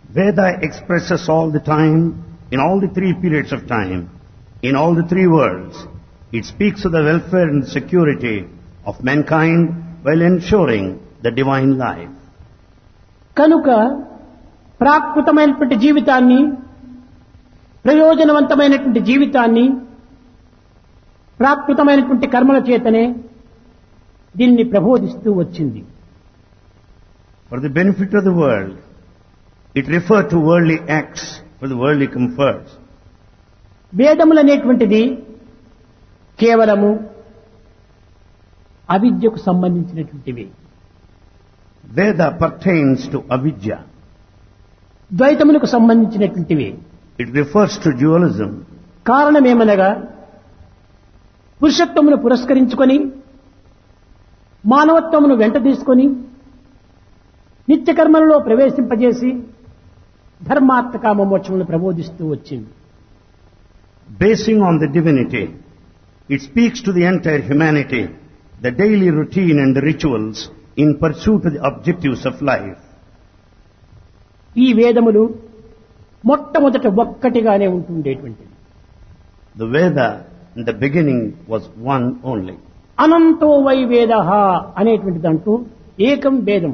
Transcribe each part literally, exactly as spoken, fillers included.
Veda expresses all the time, in all the three periods of time, in all the three worlds. It speaks of the welfare and security of mankind while ensuring the divine life. కనుక ప్రాకృతమైనటువంటి జీవితాన్ని, ప్రయోజనవంతమైనటువంటి జీవితాన్ని, ప్రాకృతమైనటువంటి కర్మల చేతనే దీన్ని ప్రబోధిస్తూ వచ్చింది. For the benefit of the world, it referred to worldly acts for the worldly comforts. వేదములు అనేటువంటిది కేవలము అవిద్యకు సంబంధించినటువంటివి. Veda pertains to avidya. ద్వైతములకు సంబంధించినటువంటివి. It refers to dualism. కారణమేమనగా పురుషత్వమును పురస్కరించుకొని మానవత్వమును వెంట తీసుకొని నిత్యకర్మలలో ప్రవేశింపజేసి ధర్మార్థ కామ మోక్షములను ప్రబోధిస్తూ వచ్చింది. Basing on the divinity, it speaks to the entire humanity, the daily routine and the rituals in pursuit of the objectives of life. ఈ వేదములు మొట్టమొదట ఒక్కటిగానే ఉంటుండేటువంటిది. The Veda in the beginning was one only. అనంతో why వేదః అనేటువంటి దాంట్లో ఏకం వేదం.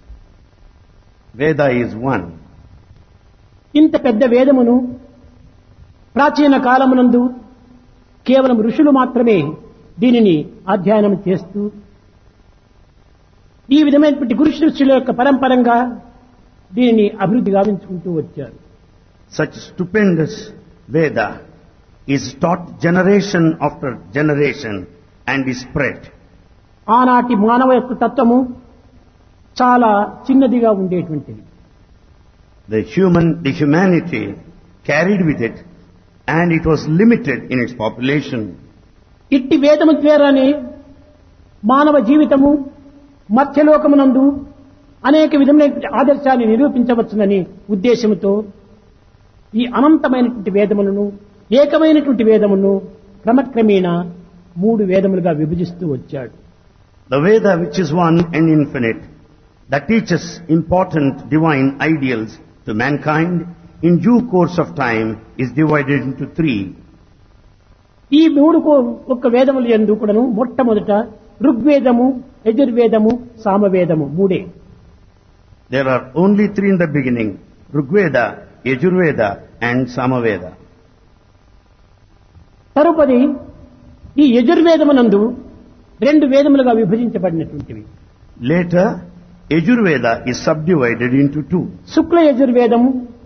Veda is one. ఇంత పెద్ద వేదమును ప్రాచీన కాలమునందు కేవలం ఋషులు మాత్రమే దీనిని అధ్యయనం చేస్తూ ఈ విధమైనటువంటి గురు శిష్యుల యొక్క పరంపరంగా దీనిని అభివృద్ధి గావించుకుంటూ వచ్చారు. Such stupendous Veda is taught generation after generation and is spread. ఆనాటి మానవ యొక్క తత్వము చాలా చిన్నదిగా ఉండేటువంటిది. The human, the humanity carried with it, and it was limited in its population. ఇట్టి వేదము ద్వారానే మానవ జీవితము మధ్యలోకమునందు అనేక విధములైన ఆదర్శాన్ని నిరూపించవచ్చునని ఉద్దేశంతో ఈ అనంతమైనటువంటి వేదములను, ఏకమైనటువంటి వేదమును క్రమక్రమేణా మూడు వేదములుగా విభజిస్తూ వచ్చాడు. The Veda, which is one and infinite, that teaches important divine ideals to mankind, in due course of time is divided into three. ఈ మూడు ఒక్క వేదములు యందు కూడాను మొట్టమొదట ఋగ్వేదము, యజుర్వేదము, సామవేదము మూడే. There are only three in the beginning: Rigveda, Yajurveda and Samaveda. తరుపది ఈ యజుర్వేదమునందు రెండు వేదములుగా విభజించబడినటువంటివి. Later, Yajurveda is subdivided into two. శుక్ల యజుర్వేదము,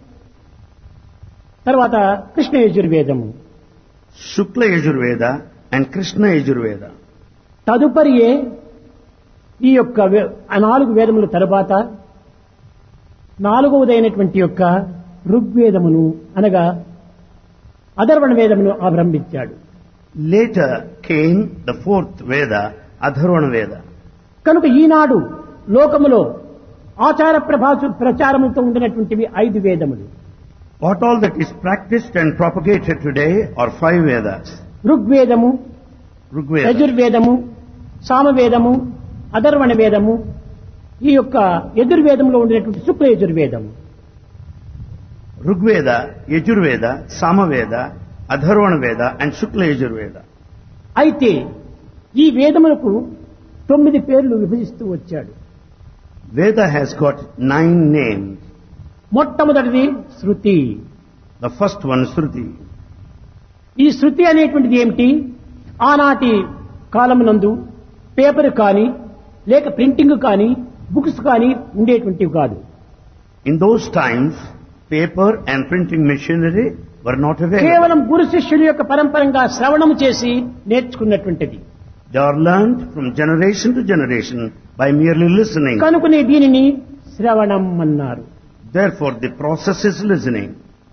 తర్వాత Krishna యజుర్వేదము. Shukla Yajurveda and Krishna Yajurveda. తదుపరియే ఈ యొక్క వే- ఆ నాలుగు వేదముల తరువాత నాలుగవదైనటువంటి యొక్క ఋగ్వేదమును అనగా అధర్వణ వేదమును ఆరంభించాడు. Later came the fourth Veda, Atharvana Veda. కనుక ఈనాడు లోకములో ఆచార ప్రభాసు ప్రచారముతో ఉండినటువంటివి ఐదు వేదములు. What all that is practiced and propagated today are five Vedas. ఋగ్వేదము, Rigveda, యజుర్వేదము, సామవేదము, అధర్వణ వేదము, ఈ యొక్క యజుర్వేదంలో ఉండినటువంటి శుక్ల యజుర్వేదము. Rigveda, Yajurveda, Samaveda, Atharvana Veda and Shukla Yajurveda. అయితే ఈ వేదములకు తొమ్మిది పేర్లు విభజిస్తూ వచ్చాడు. Veda has got nine names. మొట్టమొదటిది శృతి. The first one is Shruti. ఈ శృతి అనేటువంటిది ఏమిటి? ఆనాటి కాలమునందు పేపర్ కానీ లేక ప్రింటింగ్ కానీ బుక్స్ కానీ ఉండేటువంటివి కాదు. In those times, paper and printing machinery were not available. కేవలం గురు శిష్యుల యొక్క పరంపరంగా శ్రవణం చేసి నేర్చుకున్నటువంటిది. They are learned from generation to generation by merely listening. కనుకనే దీనిని శ్రవణం అన్నారు. Therefore, the process is listening.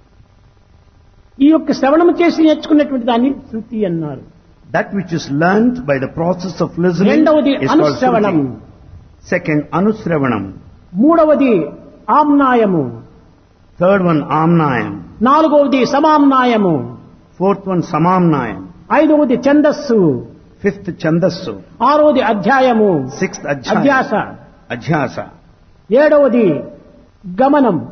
ఈ యొక్క శ్రవణం చేసి నేర్చుకున్నటువంటి దాన్ని శృతి అన్నారు. That which is learned by the process of listening రెండవది is called అనుశ్రవణం. Shruti. Second, Anusravanam. మూడవది ఆమ్నాయము. Third one, Amnayam. నాలుగవది సమామ్నాయము. Fourth one, Samamnayam. ఐదవది ఛందస్సు. Fifth, Chandasu. ఆరవది అధ్యాయము. Sixth, Adhyasa. అధ్యాస. Adhyasa. ఏడవది గమనం.